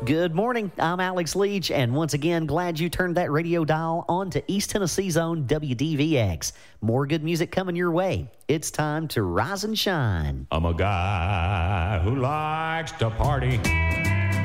Good morning. I'm Alex Leach, and once again, glad you turned that radio dial on to East Tennessee's own WDVX. More good music coming your way. It's time to rise and shine. I'm a guy who likes to party.